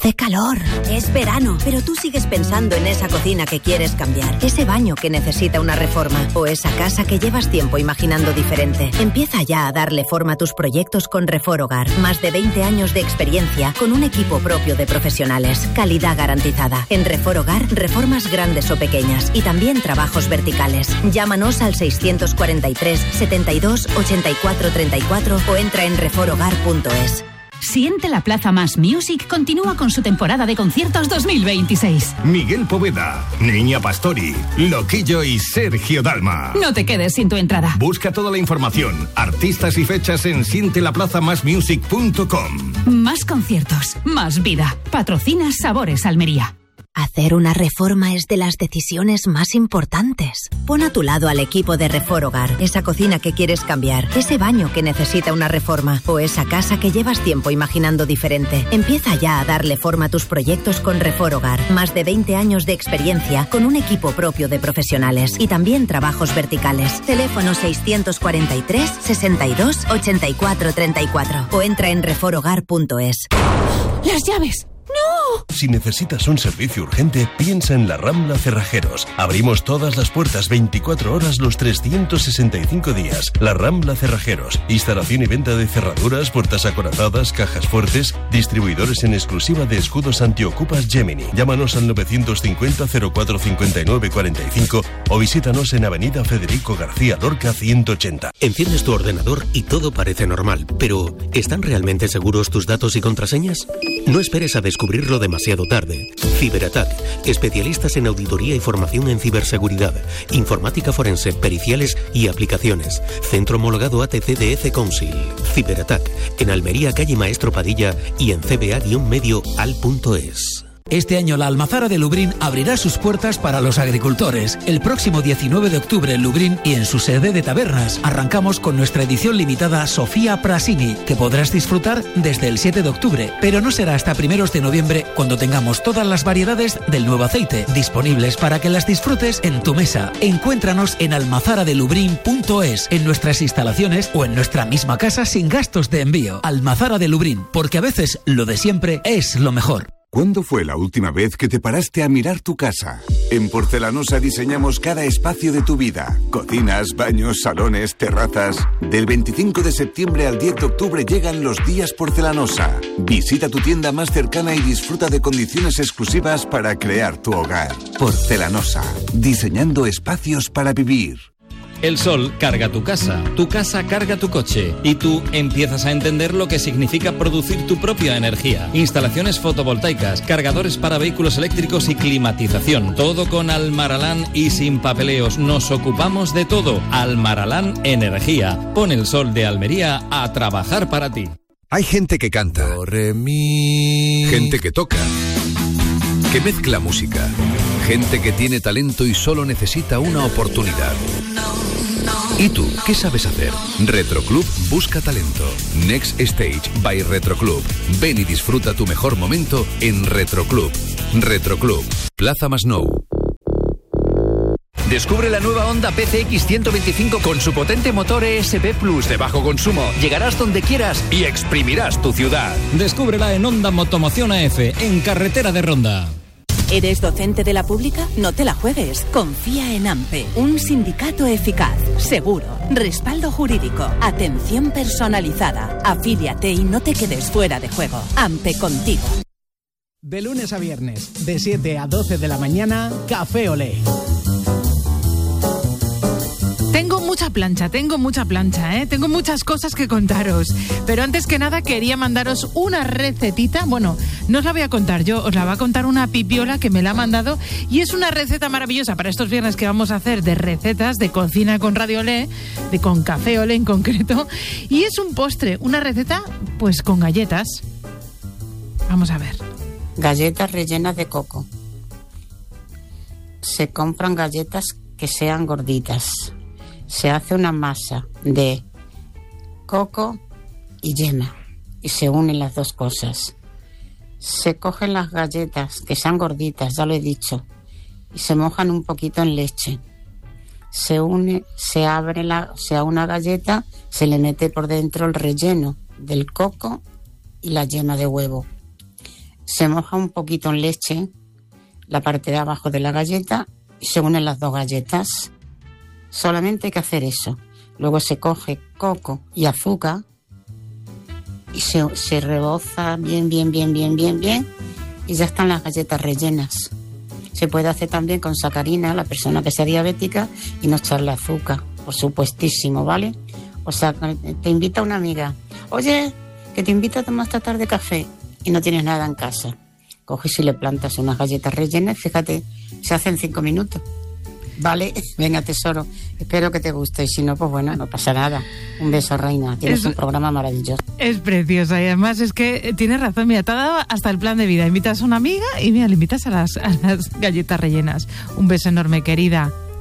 Hace calor, es verano, pero tú sigues pensando en esa cocina que quieres cambiar, ese baño que necesita una reforma o esa casa que llevas tiempo imaginando diferente. Empieza ya a darle forma a tus proyectos con Reforhogar. Más de 20 años de experiencia con un equipo propio de profesionales. Calidad garantizada. En Reforhogar, reformas grandes o pequeñas y también trabajos verticales. Llámanos al 643 72 84 34 o entra en reforhogar.es. Siente la Plaza Más Music continúa con su temporada de conciertos 2026. Miguel Poveda, Niña Pastori, Loquillo y Sergio Dalma. No te quedes sin tu entrada. Busca toda la información, artistas y fechas en sientelaplazamasmusic.com. Más conciertos, más vida. Patrocina Sabores Almería. Hacer una reforma es de las decisiones más importantes. Pon a tu lado al equipo de Reforhogar, esa cocina que quieres cambiar, ese baño que necesita una reforma o esa casa que llevas tiempo imaginando diferente. Empieza ya a darle forma a tus proyectos con Reforhogar. Más de 20 años de experiencia con un equipo propio de profesionales y también trabajos verticales. Teléfono 643 62 84 34 o entra en reforhogar.es. ¡Las llaves! ¡No! Si necesitas un servicio urgente, piensa en La Rambla Cerrajeros. Abrimos todas las puertas 24 horas los 365 días. La Rambla Cerrajeros. Instalación y venta de cerraduras, puertas acorazadas, cajas fuertes. Distribuidores en exclusiva de escudos antiocupas Gemini. Llámanos al 950 04 59 45 o visítanos en Avenida Federico García Lorca 180. Enciendes tu ordenador y todo parece normal, pero ¿están realmente seguros tus datos y contraseñas? No esperes a descubrirlo demasiado tarde. Ciberattack, especialistas en auditoría y formación en ciberseguridad, informática forense, periciales y aplicaciones. Centro homologado ATCDF Council. Ciberattack, en Almería, calle Maestro Padilla y en cba-medioal.es. Este año la Almazara de Lubriñ abrirá sus puertas para los agricultores. El próximo 19 de octubre en Lubriñ y en su sede de tabernas. Arrancamos con nuestra edición limitada Sofía Prasini, que podrás disfrutar desde el 7 de octubre, pero no será hasta primeros de noviembre cuando tengamos todas las variedades del nuevo aceite disponibles para que las disfrutes en tu mesa. Encuéntranos en almazaradelubriñ.es, en nuestras instalaciones o en nuestra misma casa sin gastos de envío. Almazara de Lubriñ, porque a veces lo de siempre es lo mejor. ¿Cuándo fue la última vez que te paraste a mirar tu casa? En Porcelanosa diseñamos cada espacio de tu vida. Cocinas, baños, salones, terrazas. Del 25 de septiembre al 10 de octubre llegan los días Porcelanosa. Visita tu tienda más cercana y disfruta de condiciones exclusivas para crear tu hogar. Porcelanosa. Diseñando espacios para vivir. El sol carga tu casa carga tu coche y tú empiezas a entender lo que significa producir tu propia energía. Instalaciones fotovoltaicas, cargadores para vehículos eléctricos y climatización. Todo con Almaralán y sin papeleos. Nos ocupamos de todo. Almaralán Energía. Pon el sol de Almería a trabajar para ti. Hay gente que canta, gente que toca, que mezcla música, gente que tiene talento y solo necesita una oportunidad. ¿Y tú qué sabes hacer? Retroclub busca talento. Next Stage by Retroclub. Ven y disfruta tu mejor momento en Retroclub. Retroclub, Plaza Masnou. Descubre la nueva Honda PCX 125 con su potente motor ESP Plus de bajo consumo. Llegarás donde quieras y exprimirás tu ciudad. Descúbrela en Honda Motomoción AF, en carretera de Ronda. ¿Eres docente de la pública? No te la juegues. Confía en AMPE, un sindicato eficaz, seguro, respaldo jurídico, atención personalizada. Afíliate y no te quedes fuera de juego. AMPE contigo. De lunes a viernes, de 7 a 12 de la mañana, Café Olé. Tengo mucha plancha, tengo muchas cosas que contaros, pero antes que nada quería mandaros una recetita. Bueno, no os la voy a contar yo, os la va a contar una pipiola que me la ha mandado y es una receta maravillosa para estos viernes que vamos a hacer de recetas de cocina con Radio Olé, con Café Olé en concreto, y es un postre, una receta pues con galletas. Vamos a ver. Galletas rellenas de coco. Se compran galletas que sean gorditas. Se hace una masa de coco y yema y se unen las dos cosas. Se cogen las galletas que sean gorditas, ya lo he dicho, y se mojan un poquito en leche. Se une, se abre una galleta, se le mete por dentro el relleno del coco y la yema de huevo. Se moja un poquito en leche la parte de abajo de la galleta y se unen las 2 galletas. Solamente hay que hacer eso. Luego se coge coco y azúcar y se reboza bien y ya están las galletas rellenas. Se puede hacer también con sacarina, la persona que sea diabética, y no echarle azúcar, por supuestísimo, ¿vale? O sea, te invita una amiga, oye, que te invita a tomar esta tarde café y no tienes nada en casa. Coges y le plantas unas galletas rellenas, fíjate, se hacen 5 minutos. Vale, venga, tesoro, espero que te guste y si no, pues bueno, no pasa nada. Un beso, reina, tienes un programa maravilloso. Es preciosa y además es que tienes razón, mira, te ha dado hasta el plan de vida. Invitas a una amiga y mira, le invitas a las galletas rellenas. Un beso enorme, querida.